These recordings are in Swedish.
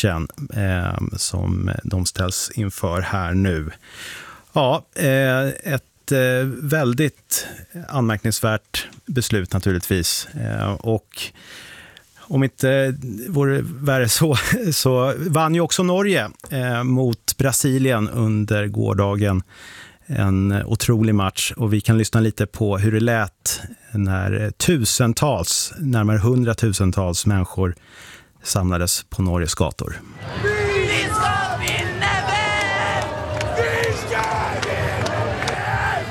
matchen som de ställs inför här nu. Ja, ett väldigt anmärkningsvärt beslut naturligtvis. Och om inte vore värre så vann ju också Norge mot Brasilien under gårdagen. En otrolig match, och vi kan lyssna lite på hur det lät när närmare 100 000-tals människor samlades på Norges gator. Vi ska vinna väl! Vi ska vinna väl!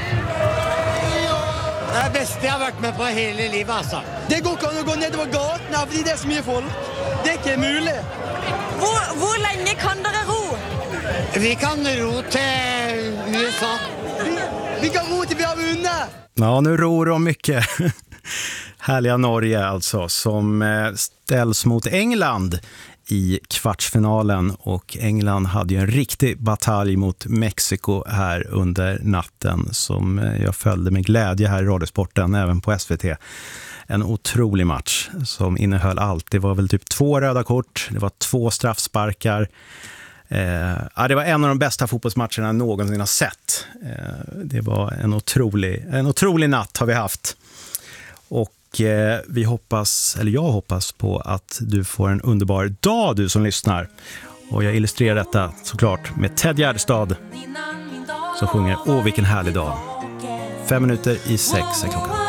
Det är det bästa jag har varit med på hela livet, alltså. Det går inte att gå ner över gatorna, för det är så mycket folk. Det är inte möjligt. Hur länge kan det ro? Vi kan ro till USA. Vi kan ro till vi har vunnit. Ja, nu ror de mycket. Härliga Norge alltså, som ställs mot England i kvartsfinalen. Och England hade ju en riktig batalj mot Mexiko här under natten, som jag följde med glädje här i Radiosporten, även på SVT. En otrolig match som innehöll allt. Det var väl typ 2 röda kort, det var 2 straffsparkar. Det var en av de bästa fotbollsmatcherna jag någonsin har sett. Det var en otrolig natt har vi haft. Och jag hoppas på att du får en underbar dag, du som lyssnar. Och jag illustrerar detta såklart med Ted Gärdestad som sjunger Åh vilken härlig dag. 5 minuter i 6 är klockan.